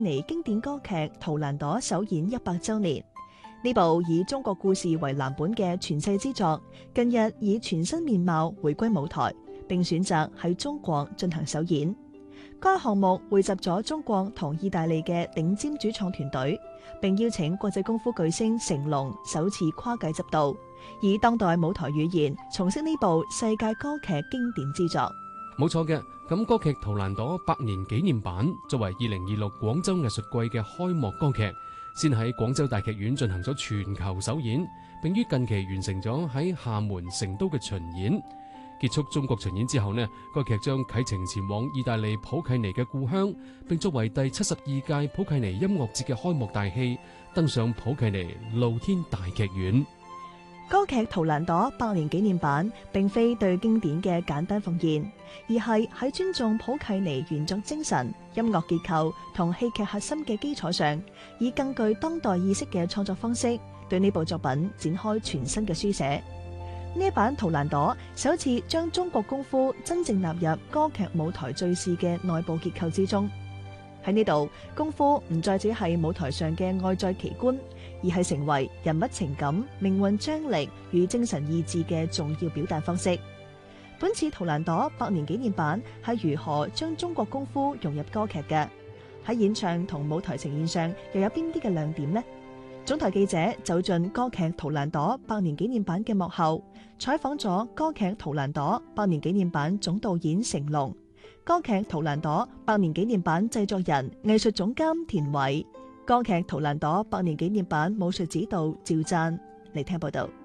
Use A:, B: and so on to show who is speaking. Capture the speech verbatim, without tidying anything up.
A: 尼經典歌劇《圖蘭朵》首演一百週年。呢部以中國故事為藍本嘅傳世之作，近日以全新面貌回歸舞台，並選擇喺中國進行首演。該項目匯集咗中國同意大利嘅頂尖主創團隊，並邀請國際功夫巨星成龍首次跨界執導，以當代舞台語言重飾呢部世界歌劇經典之作。
B: 冇錯嘅，咁歌劇《圖蘭朵》百年紀念版作為二零二六廣州藝術季嘅開幕歌劇，先喺廣州大劇院進行咗全球首演，並於近期完成咗喺廈門、成都嘅巡演。結束中國巡演之後呢，該劇將啟程前往意大利普契尼嘅故鄉，並作為第七十二屆普契尼音樂節嘅開幕大戲，登上普契尼露天大劇院。
A: 歌劇《圖蘭朵》百年紀念版並非對經典嘅簡單復現，而係喺尊重普契尼原作精神、音樂結構同戲劇核心嘅基礎上，以更具當代意識嘅創作方式，對呢部作品展開全新嘅書寫。呢一版《圖蘭朵》首次將中國功夫真正納入歌劇舞台敘事嘅內部結構之中。喺呢度，功夫唔再只係舞台上嘅外在奇觀，而係成為人物情感、命運張力與精神意志嘅重要表達方式。本次《圖蘭朵》百年紀念版係如何將中國功夫融入歌劇嘅？喺演唱同舞台呈現上又有邊啲嘅亮點呢？總台記者走進歌劇《圖蘭朵》百年紀念版嘅幕後，採訪咗歌劇《圖蘭朵》百年紀念版總導演成龍、歌劇《圖蘭朵》百年紀念版製作人、藝術總監田偉、歌劇《圖蘭朵》百年紀念版武術指導趙贊嚟聽報道。